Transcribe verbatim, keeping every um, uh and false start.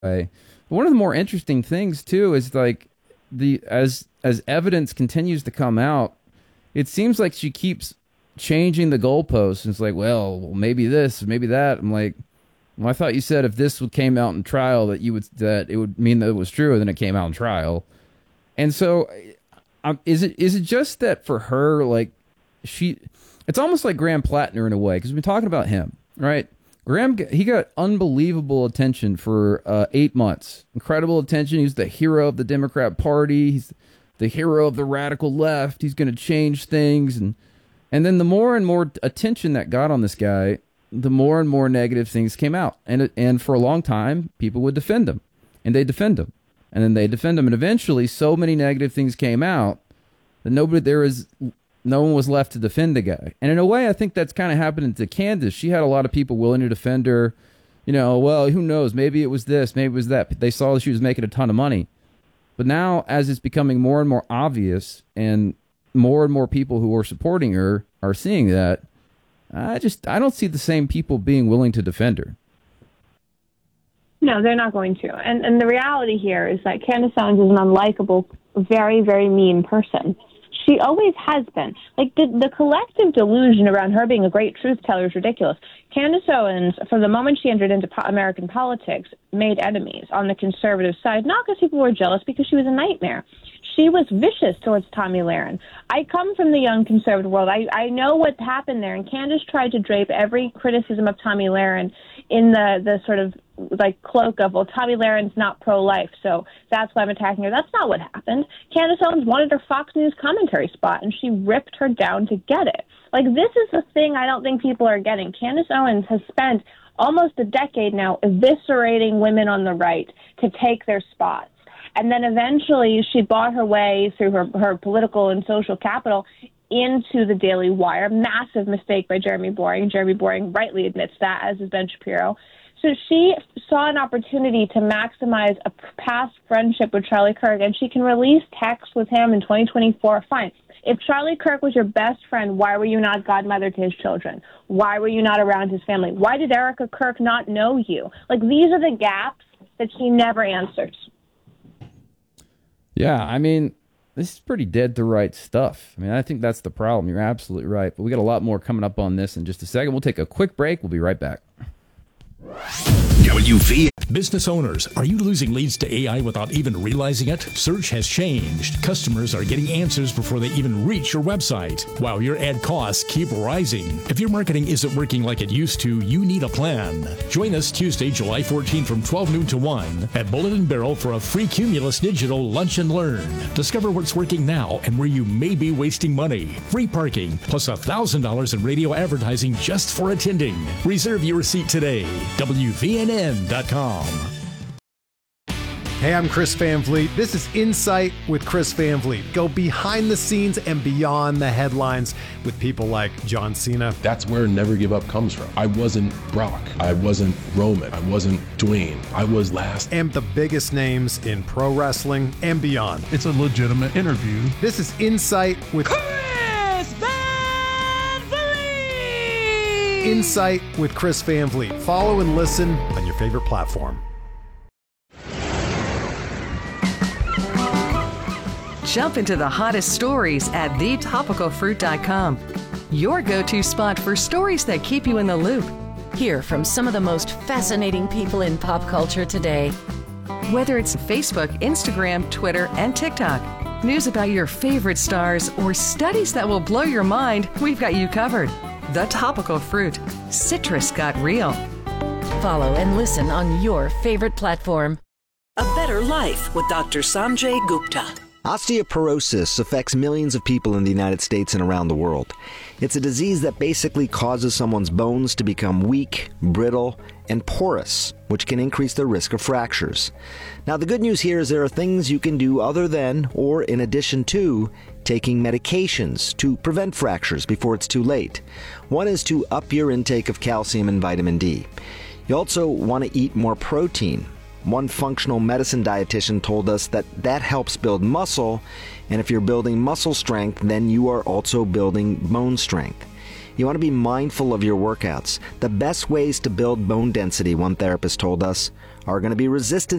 But one of the more interesting things too is like the as as evidence continues to come out, it seems like she keeps changing the goalposts. And it's like, well, well, maybe this, maybe that. I'm like, well, I thought you said if this came out in trial that you would that it would mean that it was true, and then it came out in trial. And so, um, is it is it just that for her, like she, it's almost like Graham Plattner in a way, because we've been talking about him, right? Graham, he got unbelievable attention for uh, eight months. Incredible attention. He's the hero of the Democrat Party. He's the hero of the radical left. He's going to change things. And and then the more and more attention that got on this guy, the more and more negative things came out. And it, and for a long time, people would defend him. And they defend him. And then they defend him. And eventually, so many negative things came out that nobody there is... no one was left to defend the guy. And in a way, I think that's kind of happening to Candace. She had a lot of people willing to defend her. You know, well, who knows? Maybe it was this, maybe it was that. They saw she was making a ton of money. But now, as it's becoming more and more obvious and more and more people who are supporting her are seeing that, I just, I don't see the same people being willing to defend her. No, they're not going to. And, and the reality here is that Candace Owens is an unlikable, very, very mean person. She always has been. Like, the, the collective delusion around her being a great truth teller is ridiculous. Candace Owens, from the moment she entered into po- American politics, made enemies on the conservative side, not because people were jealous, because she was a nightmare. She was vicious towards Tomi Lahren. I come from the young conservative world. I, I know what happened there, and Candace tried to drape every criticism of Tomi Lahren in the, the sort of like cloak of, well, Tomi Lahren's not pro-life, so that's why I'm attacking her. That's not what happened. Candace Owens wanted her Fox News commentary spot, and she ripped her down to get it. Like, this is the thing I don't think people are getting. Candace Owens has spent almost a decade now eviscerating women on the right to take their spots. And then eventually she bought her way through her, her political and social capital into the Daily Wire. Massive mistake by Jeremy Boring. Jeremy Boring rightly admits that, as is Ben Shapiro. So she saw an opportunity to maximize a past friendship with Charlie Kirk, and she can release texts with him in twenty twenty-four. Fine. If Charlie Kirk was your best friend, why were you not godmother to his children? Why were you not around his family? Why did Erica Kirk not know you? Like, these are the gaps that she never answers. Yeah, I mean, this is pretty dead to right stuff. I mean, I think that's the problem. You're absolutely right. But we got a lot more coming up on this in just a second. We'll take a quick break. We'll be right back. W V. Business owners, are you losing leads to A I without even realizing it? Search has changed. Customers are getting answers before they even reach your website, while your ad costs keep rising. If your marketing isn't working like it used to, you need a plan. Join us Tuesday, July fourteenth from twelve noon to one at Bullet and Barrel for a free Cumulus Digital Lunch and Learn. Discover what's working now and where you may be wasting money. Free parking, plus one thousand dollars in radio advertising just for attending. Reserve your seat today. W V N N dot com. Hey, I'm Chris Van Vliet. This is Insight with Chris Van Vliet. Go behind the scenes and beyond the headlines with people like John Cena. That's where Never Give Up comes from. I wasn't Brock. I wasn't Roman. I wasn't Dwayne. I was last. And the biggest names in pro wrestling and beyond. It's a legitimate interview. This is Insight with Chris Van Vliet. Insight with Chris Van Vliet. Follow and listen on your favorite platform. Jump into the hottest stories at the topical fruit dot com. Your go-to spot for stories that keep you in the loop. Hear from some of the most fascinating people in pop culture today. Whether it's Facebook, Instagram, Twitter, and TikTok, news about your favorite stars, or studies that will blow your mind, we've got you covered. The Topical Fruit. Citrus got real. Follow and listen on your favorite platform. A Better Life with Doctor Sanjay Gupta. Osteoporosis affects millions of people in the United States and around the world. It's a disease that basically causes someone's bones to become weak, brittle, and porous, which can increase their risk of fractures. Now, the good news here is there are things you can do other than, or in addition to, taking medications to prevent fractures before it's too late. One is to up your intake of calcium and vitamin D. You also want to eat more protein. One functional medicine dietitian told us that that helps build muscle, and if you're building muscle strength, then you are also building bone strength. You want to be mindful of your workouts. The best ways to build bone density, one therapist told us, are going to be resistant